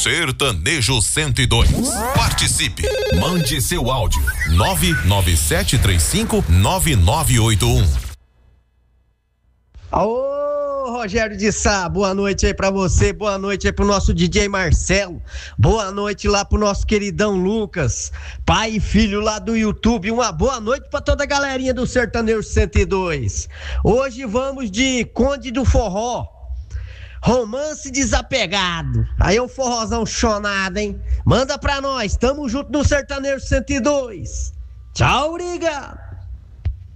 Sertanejo 102. Participe. Mande seu áudio. 997359981. Ô, Rogério de Sá, boa noite aí pra você, boa noite aí pro nosso DJ Marcelo, boa noite lá pro nosso queridão Lucas, pai e filho lá do YouTube, uma boa noite pra toda a galerinha do Sertanejo 102. Hoje vamos de Conde do Forró, Romance Desapegado. Aí é um forrozão chonado, hein? Manda pra nós, tamo junto no Sertanejo 102. Tchau, obrigado.